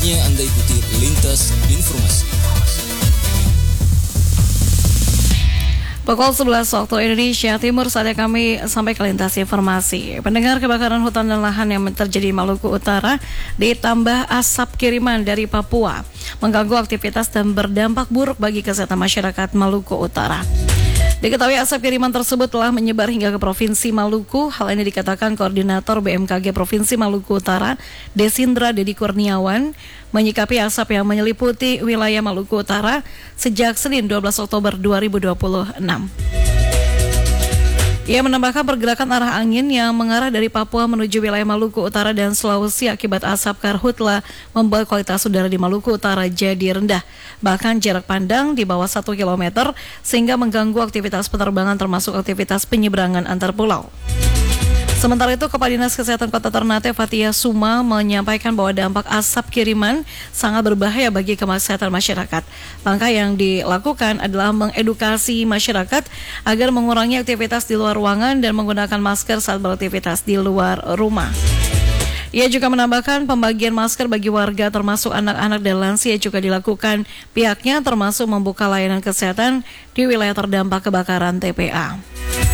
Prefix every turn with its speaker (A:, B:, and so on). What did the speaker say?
A: Saatnya Anda ikuti Lintas Informasi.
B: Pukul 11 waktu Indonesia Timur, saatnya kami sampai ke lintas informasi. Pendengar, kebakaran hutan dan lahan yang terjadi di Maluku Utara ditambah asap kiriman dari Papua mengganggu aktivitas dan berdampak buruk bagi kesehatan masyarakat Maluku Utara. Diketahui asap kiriman tersebut telah menyebar hingga ke Provinsi Maluku. Hal ini dikatakan Koordinator BMKG Provinsi Maluku Utara, Desindra Dedi Kurniawan, menyikapi asap yang menyeliputi wilayah Maluku Utara sejak Senin 12 Oktober 2026. Ia menambahkan pergerakan arah angin yang mengarah dari Papua menuju wilayah Maluku Utara dan Sulawesi akibat asap karhutla membuat kualitas udara di Maluku Utara jadi rendah. Bahkan jarak pandang di bawah 1 km sehingga mengganggu aktivitas penerbangan termasuk aktivitas penyeberangan antar pulau. Sementara itu, Kepala Dinas Kesehatan Kota Ternate Fatia Suma menyampaikan bahwa dampak asap kiriman sangat berbahaya bagi kesehatan masyarakat. Langkah yang dilakukan adalah mengedukasi masyarakat agar mengurangi aktivitas di luar ruangan dan menggunakan masker saat beraktivitas di luar rumah. Ia juga menambahkan pembagian masker bagi warga termasuk anak-anak dan lansia juga dilakukan pihaknya, termasuk membuka layanan kesehatan di wilayah terdampak kebakaran TPA.